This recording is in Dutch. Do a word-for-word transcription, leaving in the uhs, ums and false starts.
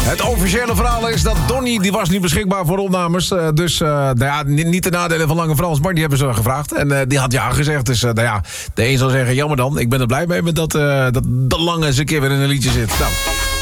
Het officiële verhaal is dat Donnie, die was niet beschikbaar voor opnames. Uh, dus uh, nou ja, niet de nadelen van Lange Frans, maar die hebben ze gevraagd. En uh, die had ja gezegd. Dus uh, nou ja, de een zal zeggen, jammer dan. Ik ben er blij mee met dat, uh, dat de Lange eens een keer weer in een liedje zit. Nou...